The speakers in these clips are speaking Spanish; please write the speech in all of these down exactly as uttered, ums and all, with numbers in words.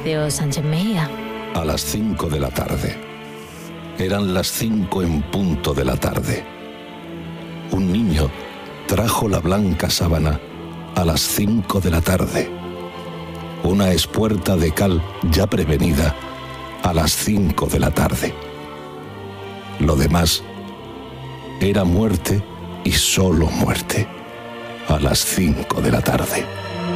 Ignacio Sánchez Mejía. A las cinco de la tarde. Eran las cinco en punto de la tarde. Un niño trajo la blanca sábana a las cinco de la tarde. Una espuerta de cal ya prevenida a las cinco de la tarde. Lo demás era muerte y solo muerte a las cinco de la tarde.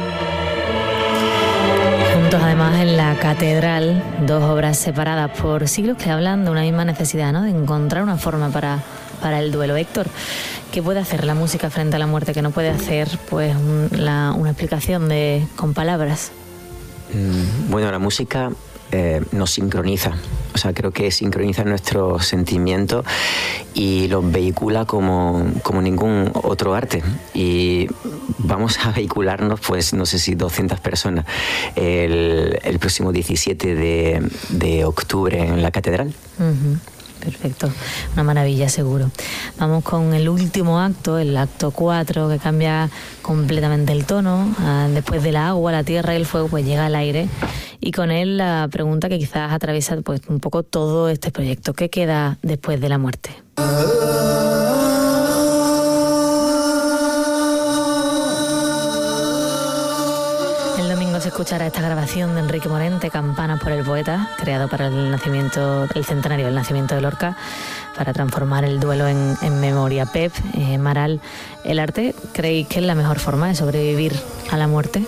Juntos además en la catedral, dos obras separadas por siglos que hablan de una misma necesidad, ¿no?, de encontrar una forma para, para el duelo. Héctor, ¿qué puede hacer la música frente a la muerte que no puede hacer pues un, la, una explicación de, con palabras? Mm, bueno, la música eh, nos sincroniza. O sea, creo que sincroniza nuestros sentimientos y los vehicula como, como ningún otro arte. Y vamos a vehicularnos, pues, no sé si doscientas personas el, el próximo diecisiete de, de octubre en la catedral. Uh-huh. Perfecto, una maravilla seguro. Vamos con el último acto, el acto cuatro, que cambia completamente el tono. Ah, después del agua, la tierra y el fuego, pues llega el aire. Y con él la pregunta que quizás atraviesa pues un poco todo este proyecto. ¿Qué queda después de la muerte? Se escuchará esta grabación de Enrique Morente, Campanas por el poeta, creado para el nacimiento, el centenario del nacimiento de Lorca, para transformar el duelo en, en memoria. Pep, eh, Maral, ¿el arte creéis que es la mejor forma de sobrevivir a la muerte?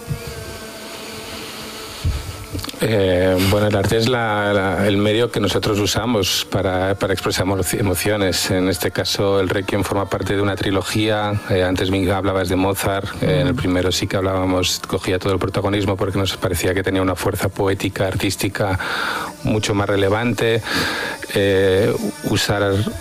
Eh, bueno, el arte es la, la, el medio que nosotros usamos para, para expresar emociones. En este caso, el Requiem forma parte de una trilogía. Eh, antes hablabas de Mozart. Eh, en el primero sí que hablábamos, cogía todo el protagonismo porque nos parecía que tenía una fuerza poética, artística mucho más relevante. Eh, usar